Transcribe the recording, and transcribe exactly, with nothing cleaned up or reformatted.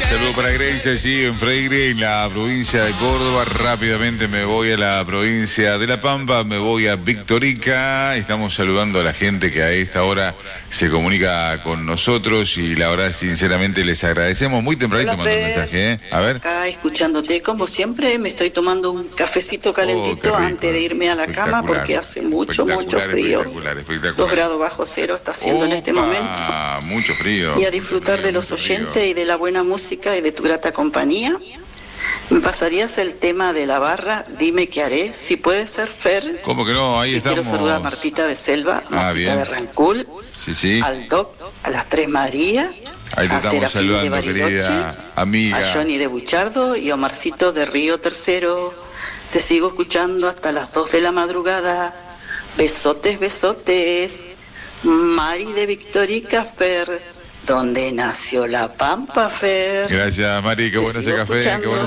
Saludo para Grace allí en Freire, en la provincia de Córdoba. Rápidamente me voy a la provincia de La Pampa, me voy a Victorica. Estamos saludando a la gente que a esta hora se comunica con nosotros y la verdad, sinceramente, les agradecemos. Muy tempranito mandó un mensaje, ¿eh? A ver. Acá escuchándote, como siempre, me estoy tomando un cafecito calentito Oh, antes de irme a la cama porque hace mucho, mucho frío. Espectacular, espectacular. Dos grados bajo cero está haciendo en este momento. Ah, mucho frío. Y a disfrutar de los oyentes y de la buena música y de tu grata compañía. ¿Me pasarías el tema de la barra? Dime qué haré. Si puede ser, Fer. ¿Cómo que no? Ahí y estamos. Quiero saludar a Martita de Selva, Ah, Martita bien. de Rancul, Sí, sí. al Doc, a las Tres Marías, Ahí te a estamos Serafín de saludando, Bariloche, querida amiga. a Johnny de Buchardo y a Omarcito de Río Tercero. Te sigo escuchando hasta las dos de la madrugada. Besotes, besotes. Mari de Victorica, Fer, donde nació la Pampa, Fer. Gracias, Mari, qué Te bueno ese sigo café, qué escuchando. bueno